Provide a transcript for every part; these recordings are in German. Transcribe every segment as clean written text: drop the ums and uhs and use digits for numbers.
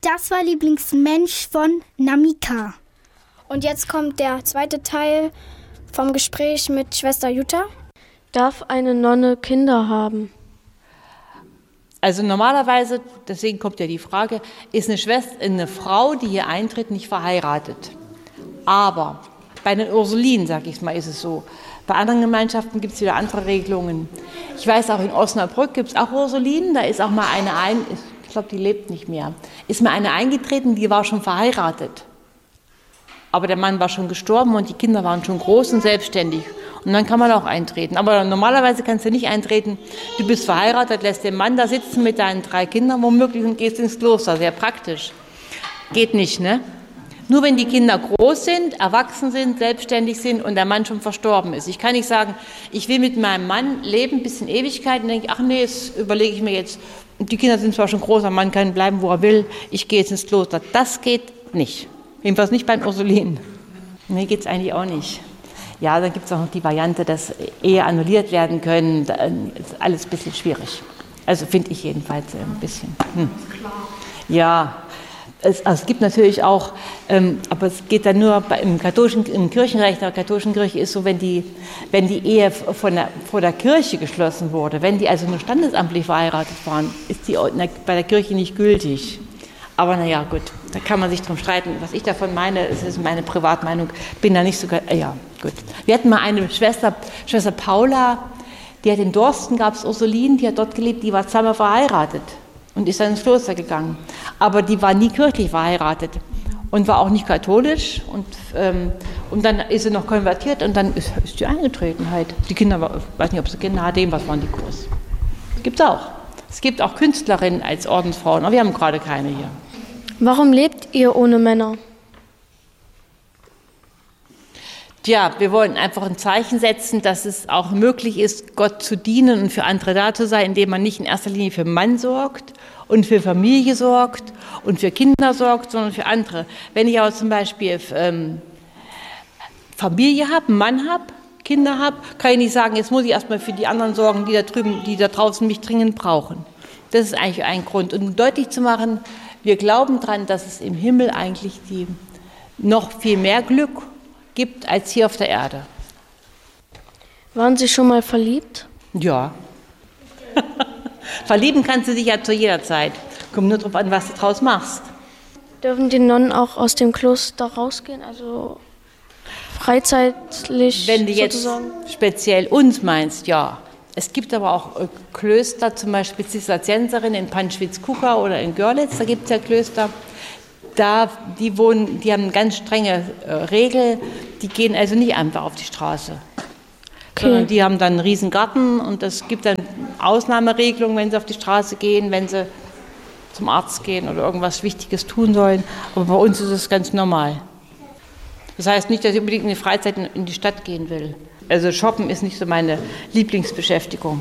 das war Lieblingsmensch von Namika. Und jetzt kommt der zweite Teil vom Gespräch mit Schwester Jutta. Darf eine Nonne Kinder haben? Also normalerweise, deswegen kommt ja die Frage, ist eine Frau, die hier eintritt, nicht verheiratet. Aber bei den Ursulinen, sage ich mal, ist es so. Bei anderen Gemeinschaften gibt es wieder andere Regelungen. Ich weiß auch, in Osnabrück gibt es auch Ursulinen, da ist auch mal eine ich glaube, die lebt nicht mehr, ist mal eine eingetreten, die war schon verheiratet. Aber der Mann war schon gestorben und die Kinder waren schon groß und selbstständig. Und dann kann man auch eintreten. Aber normalerweise kannst du nicht eintreten. Du bist verheiratet, lässt den Mann da sitzen mit deinen 3 Kindern womöglich und gehst ins Kloster. Sehr praktisch. Geht nicht, ne? Nur wenn die Kinder groß sind, erwachsen sind, selbstständig sind und der Mann schon verstorben ist. Ich kann nicht sagen, ich will mit meinem Mann leben bis in Ewigkeit und denke, ach nee, das überlege ich mir jetzt. Die Kinder sind zwar schon groß, der Mann kann bleiben, wo er will. Ich gehe jetzt ins Kloster. Das geht nicht. Jedenfalls nicht bei den Ursulinen. Nee, geht es eigentlich auch nicht. Ja, dann gibt es auch noch die Variante, dass Ehe annulliert werden können. Das ist alles ein bisschen schwierig. Also finde ich jedenfalls ein bisschen. Ja, es gibt natürlich auch, aber es geht dann nur im Kirchenrecht, der katholischen Kirche ist so, wenn die Ehe vor der Kirche geschlossen wurde, wenn die also nur standesamtlich verheiratet waren, ist die bei der Kirche nicht gültig. Aber naja, gut, da kann man sich drum streiten. Was ich davon meine, es ist meine Privatmeinung, bin da nicht so, ja, gut. Wir hatten mal eine Schwester Paula, die hat in Dorsten, gab es Ursulinen, die hat dort gelebt, die war zweimal verheiratet und ist dann ins Kloster gegangen. Aber die war nie kirchlich verheiratet und war auch nicht katholisch und dann ist sie noch konvertiert und dann ist sie eingetreten halt. Die Kinder, ich weiß nicht, ob sie Kinder hatte, was waren die groß. Das gibt's auch. Es gibt auch Künstlerinnen als Ordensfrauen, aber wir haben gerade keine hier. Warum lebt ihr ohne Männer? Tja, wir wollen einfach ein Zeichen setzen, dass es auch möglich ist, Gott zu dienen und für andere da zu sein, indem man nicht in erster Linie für den Mann sorgt und für Familie sorgt und für Kinder sorgt, sondern für andere. Wenn ich aber zum Beispiel Familie habe, einen Mann habe, Kinder habe, kann ich nicht sagen, jetzt muss ich erstmal für die anderen sorgen, die da draußen mich dringend brauchen. Das ist eigentlich ein Grund. Und um deutlich zu machen, wir glauben daran, dass es im Himmel eigentlich noch viel mehr Glück gibt als hier auf der Erde. Waren Sie schon mal verliebt? Ja. Verlieben kannst du dich ja zu jeder Zeit. Kommt nur darauf an, was du draus machst. Dürfen die Nonnen auch aus dem Kloster rausgehen, also freizeitlich Wenn du sozusagen? Jetzt speziell uns meinst, ja. Es gibt aber auch Klöster, zum Beispiel Zisterzienserinnen in Panschwitz-Kuka oder in Görlitz, da gibt es ja Klöster. Die haben eine ganz strenge Regel, die gehen also nicht einfach auf die Straße. Okay. Sondern die haben dann einen riesen Garten und es gibt dann Ausnahmeregelungen, wenn sie auf die Straße gehen, wenn sie zum Arzt gehen oder irgendwas Wichtiges tun sollen. Aber bei uns ist es ganz normal. Das heißt nicht, dass ich unbedingt in die Freizeit in die Stadt gehen will. Also shoppen ist nicht so meine Lieblingsbeschäftigung.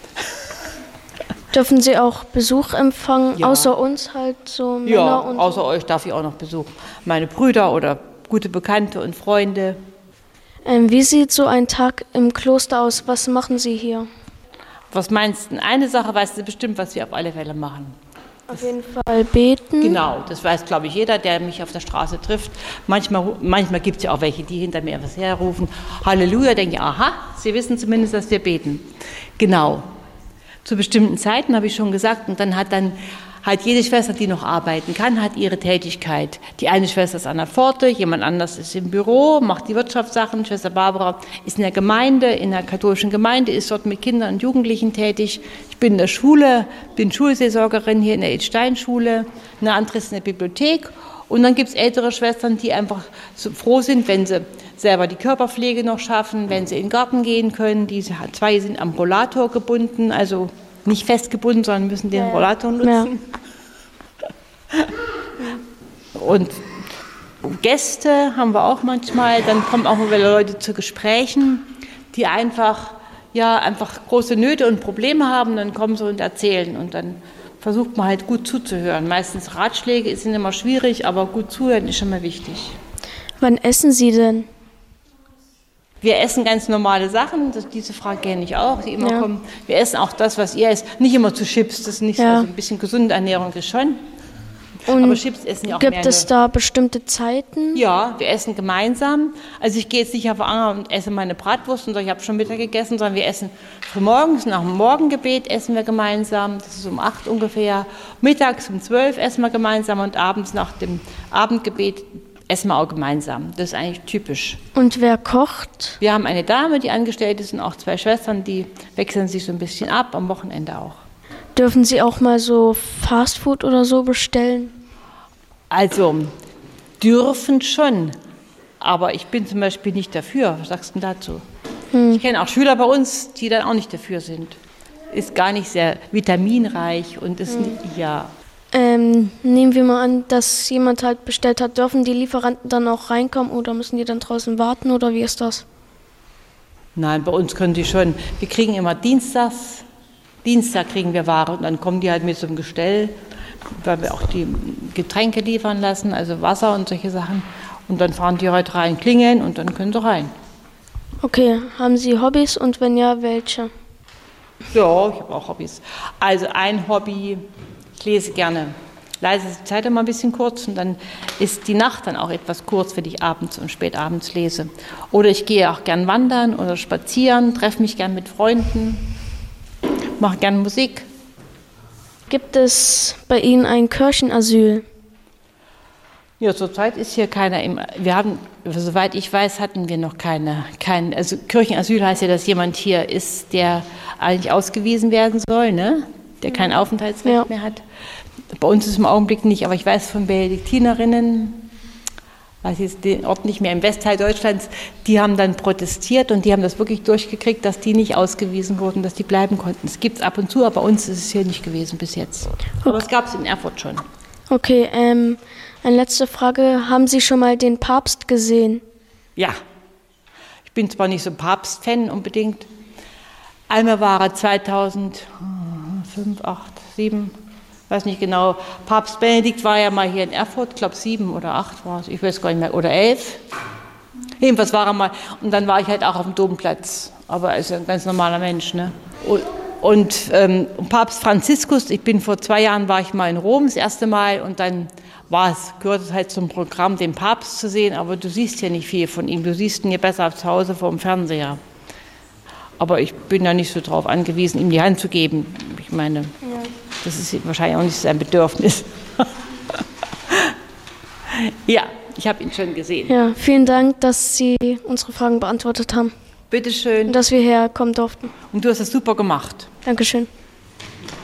Dürfen Sie auch Besuch empfangen, ja. Außer uns halt so Männer? Ja, und außer euch darf ich auch noch Besuch. Meine Brüder oder gute Bekannte und Freunde. Wie sieht so ein Tag im Kloster aus? Was machen Sie hier? Was meinst du? Eine Sache weißt du bestimmt, was wir auf alle Fälle machen. Auf jeden Fall beten. Genau, das weiß, glaube ich, jeder, der mich auf der Straße trifft. Manchmal gibt es ja auch welche, die hinter mir was herrufen. Halleluja, denke ich, aha, sie wissen zumindest, dass wir beten. Genau. Zu bestimmten Zeiten, habe ich schon gesagt, und dann hat jede Schwester, die noch arbeiten kann, hat ihre Tätigkeit. Die eine Schwester ist an der Pforte, jemand anders ist im Büro, macht die Wirtschaftssachen. Schwester Barbara ist in der Gemeinde, in der katholischen Gemeinde, ist dort mit Kindern und Jugendlichen tätig. Ich bin in der Schule, bin Schulseelsorgerin hier in der Edsteinschule. Eine andere ist in der Bibliothek. Und dann gibt es ältere Schwestern, die einfach so froh sind, wenn sie selber die Körperpflege noch schaffen, wenn sie in den Garten gehen können. Zwei sind am Rollator gebunden, also nicht festgebunden, sondern müssen den Rollator nutzen. Ja. Und Gäste haben wir auch manchmal. Dann kommen auch mal Leute zu Gesprächen, die einfach große Nöte und Probleme haben. Dann kommen sie und erzählen und dann versucht man halt gut zuzuhören. Meistens Ratschläge sind immer schwierig, aber gut zuhören ist schon mal wichtig. Wann essen Sie denn? Wir essen ganz normale Sachen, diese Frage kenne ich auch, die immer kommen. Wir essen auch das, was ihr esst. Nicht immer zu Chips, das ist nicht so. Also ein bisschen gesunde Ernährung ist schon. Und aber Chips essen ja auch gibt mehr. es da bestimmte Zeiten? Ja, wir essen gemeinsam. Also ich gehe jetzt nicht auf den Anger und esse meine Bratwurst und sage, ich habe schon Mittag gegessen, sondern wir essen frühmorgens, nach dem Morgengebet essen wir gemeinsam. Das ist um 8 ungefähr. Mittags um 12 essen wir gemeinsam und abends nach dem Abendgebet essen wir auch gemeinsam. Das ist eigentlich typisch. Und wer kocht? Wir haben eine Dame, die angestellt ist, und auch 2 Schwestern, die wechseln sich so ein bisschen ab, am Wochenende auch. Dürfen Sie auch mal so Fastfood oder so bestellen? Also, dürfen schon, aber ich bin zum Beispiel nicht dafür. Was sagst du denn dazu? Ich kenne auch Schüler bei uns, die dann auch nicht dafür sind. Ist gar nicht sehr vitaminreich und ist nicht, ja. Nehmen wir mal an, dass jemand halt bestellt hat, dürfen die Lieferanten dann auch reinkommen oder müssen die dann draußen warten oder wie ist das? Nein, bei uns können die schon. Wir kriegen immer Dienstag kriegen wir Ware und dann kommen die halt mit so einem Gestell, weil wir auch die Getränke liefern lassen, also Wasser und solche Sachen. Und dann fahren die heute rein, klingeln und dann können sie rein. Okay, haben Sie Hobbys und wenn ja, welche? Ja, ich habe auch Hobbys. Also ein Hobby, ich lese gerne. Leise ist die Zeit immer ein bisschen kurz und dann ist die Nacht dann auch etwas kurz, wenn ich abends und spätabends lese. Oder ich gehe auch gern wandern oder spazieren, treffe mich gern mit Freunden, mache gern Musik. Gibt es bei Ihnen ein Kirchenasyl? Ja, zurzeit ist hier keiner wir haben, soweit ich weiß, hatten wir noch also Kirchenasyl heißt ja, dass jemand hier ist, der eigentlich ausgewiesen werden soll, ne? Der kein Aufenthaltsrecht mehr hat. Bei uns ist es im Augenblick nicht, aber ich weiß von Benediktinerinnen, weiß jetzt den Ort nicht mehr, im Westteil Deutschlands, die haben dann protestiert und die haben das wirklich durchgekriegt, dass die nicht ausgewiesen wurden, dass die bleiben konnten. Es gibt es ab und zu, aber bei uns ist es hier nicht gewesen bis jetzt. Aber es gab es in Erfurt schon. Okay, eine letzte Frage. Haben Sie schon mal den Papst gesehen? Ja, ich bin zwar nicht so Papst-Fan unbedingt. Einmal war er 2005, 8, 7, weiß nicht genau. Papst Benedikt war ja mal hier in Erfurt, ich glaube 7 oder 8 war es, ich weiß gar nicht mehr, oder 11. Jedenfalls war er mal, und dann war ich halt auch auf dem Domplatz, aber er ist ja ein ganz normaler Mensch, ne? Und Papst Franziskus, vor 2 Jahren war ich mal in Rom das erste Mal und dann gehört es halt zum Programm, den Papst zu sehen, aber du siehst ja nicht viel von ihm, du siehst ihn hier besser zu Hause vor dem Fernseher. Aber ich bin ja nicht so drauf angewiesen, ihm die Hand zu geben. Ich meine, das ist wahrscheinlich auch nicht sein Bedürfnis. Ja, ich habe ihn schon gesehen. Ja, vielen Dank, dass Sie unsere Fragen beantwortet haben. Bitteschön. Und dass wir herkommen durften. Und du hast das super gemacht. Dankeschön.